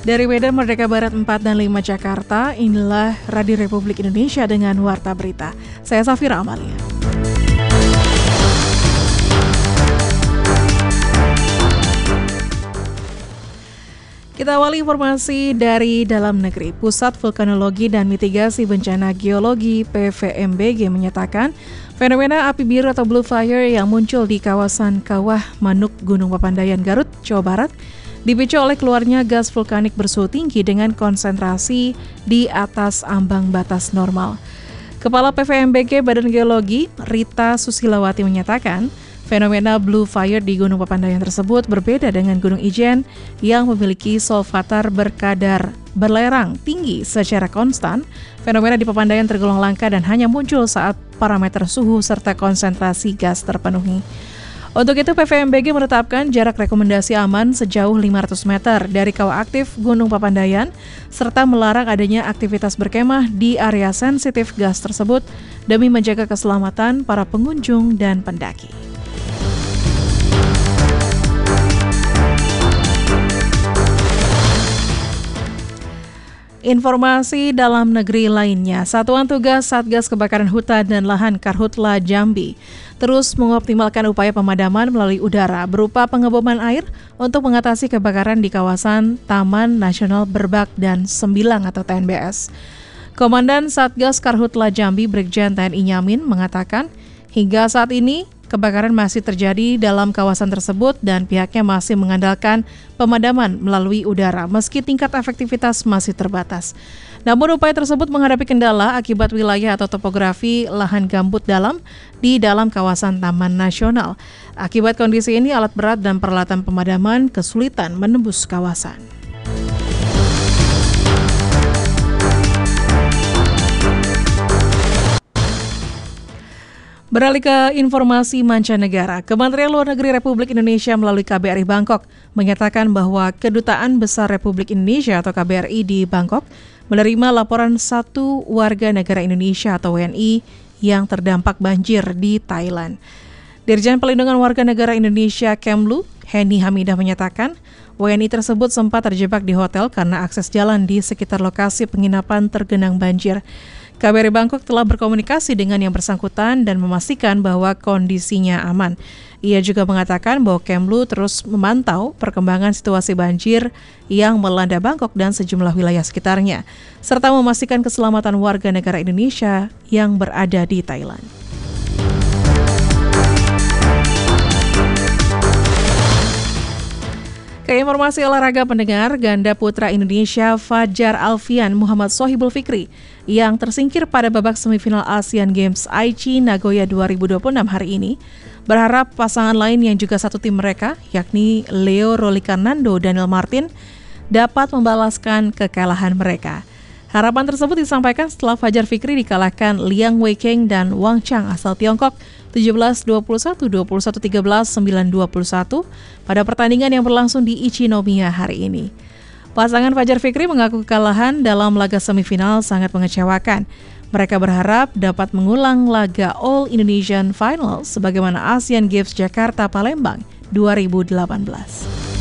Dari Medan Merdeka Barat 4 dan 5 Jakarta, inilah Radio Republik Indonesia dengan Warta Berita. Saya Safira Amalia. Kita awali informasi dari dalam negeri. Pusat Vulkanologi dan Mitigasi Bencana Geologi PVMBG menyatakan fenomena api biru atau blue fire yang muncul di kawasan Kawah Manuk Gunung Papandayan, Garut, Jawa Barat dipicu oleh keluarnya gas vulkanik bersuhu tinggi dengan konsentrasi di atas ambang batas normal. Kepala PVMBG Badan Geologi, Rita Susilawati menyatakan, fenomena blue fire di Gunung Papandayan tersebut berbeda dengan Gunung Ijen yang memiliki solvatar berkadar belerang tinggi secara konstan. Fenomena di Papandayan tergolong langka dan hanya muncul saat parameter suhu serta konsentrasi gas terpenuhi. Untuk itu, PVMBG menetapkan jarak rekomendasi aman sejauh 500 meter dari kawah aktif Gunung Papandayan, serta melarang adanya aktivitas berkemah di area sensitif gas tersebut demi menjaga keselamatan para pengunjung dan pendaki. Informasi dalam negeri lainnya, Satuan Tugas Satgas Kebakaran Hutan dan Lahan Karhutla Jambi terus mengoptimalkan upaya pemadaman melalui udara berupa pengeboman air untuk mengatasi kebakaran di kawasan Taman Nasional Berbak dan Sembilang atau TNBS. Komandan Satgas Karhutla Jambi Brigjen TNI Nyamin mengatakan, hingga saat ini kebakaran masih terjadi dalam kawasan tersebut dan pihaknya masih mengandalkan pemadaman melalui udara meski tingkat efektivitas masih terbatas. Namun upaya tersebut menghadapi kendala akibat wilayah atau topografi lahan gambut dalam di dalam kawasan Taman Nasional. Akibat kondisi ini, alat berat dan peralatan pemadaman kesulitan menembus kawasan. Beralih ke informasi mancanegara, Kementerian Luar Negeri Republik Indonesia melalui KBRI Bangkok menyatakan bahwa Kedutaan Besar Republik Indonesia atau KBRI di Bangkok menerima laporan satu warga negara Indonesia atau WNI yang terdampak banjir di Thailand. Dirjen Pelindungan Warga Negara Indonesia Kemlu, Heni Hamidah menyatakan WNI tersebut sempat terjebak di hotel karena akses jalan di sekitar lokasi penginapan tergenang banjir. KBRI Bangkok telah berkomunikasi dengan yang bersangkutan dan memastikan bahwa kondisinya aman. Ia juga mengatakan bahwa Kemlu terus memantau perkembangan situasi banjir yang melanda Bangkok dan sejumlah wilayah sekitarnya, serta memastikan keselamatan warga negara Indonesia yang berada di Thailand. Ke informasi olahraga pendengar, ganda putra Indonesia Fajar Alfian Muhammad Sohibul Fikri yang tersingkir pada babak semifinal Asian Games Aichi Nagoya 2026 hari ini berharap pasangan lain yang juga satu tim mereka, yakni Leo Rolikanando dan Daniel Martin, dapat membalaskan kekalahan mereka. Harapan tersebut disampaikan setelah Fajar Fikri dikalahkan Liang Weikeng dan Wang Chang asal Tiongkok 17-21, 21-13, 9-21 pada pertandingan yang berlangsung di Ichinomiya hari ini. Pasangan Fajar Fikri mengaku kekalahan dalam laga semifinal sangat mengecewakan. Mereka berharap dapat mengulang laga All Indonesian Final sebagaimana Asian Games Jakarta Palembang 2018.